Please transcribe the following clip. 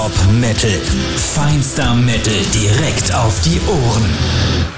Top Metal. Feinster Metal direkt auf die Ohren.